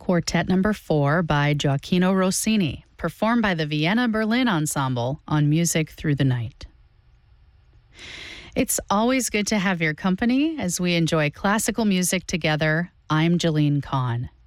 Quartet Number 4 by Gioacchino Rossini, performed by the Vienna Berlin Ensemble on Music Through the Night. It's always good to have your company as we enjoy classical music together. I'm Jeline Kahn.